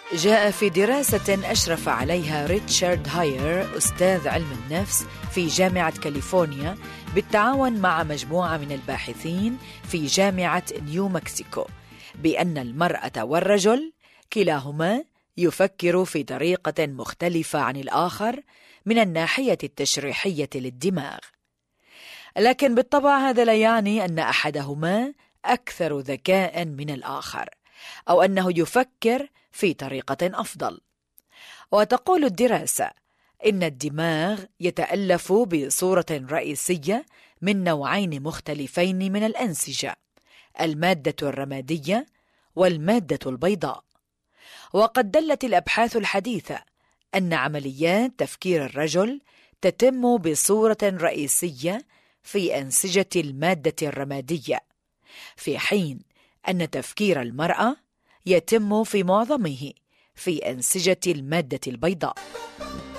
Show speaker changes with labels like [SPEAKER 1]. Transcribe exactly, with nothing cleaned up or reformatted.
[SPEAKER 1] جاء في دراسة أشرف عليها ريتشارد هاير أستاذ علم النفس في جامعة كاليفورنيا بالتعاون مع مجموعة من الباحثين في جامعة نيو مكسيكو بأن المرأة والرجل كلاهما يفكر في طريقة مختلفة عن الآخر من الناحية التشريحية للدماغ، لكن بالطبع هذا لا يعني أن أحدهما أكثر ذكاء من الآخر أو أنه يفكر في طريقة أفضل. وتقول الدراسة إن الدماغ يتألف بصورة رئيسية من نوعين مختلفين من الأنسجة، المادة الرمادية والمادة البيضاء. وقد دلت الأبحاث الحديثة أن عمليات تفكير الرجل تتم بصورة رئيسية في أنسجة المادة الرمادية، في حين أن تفكير المرأة يتم في معظمه في أنسجة المادة البيضاء.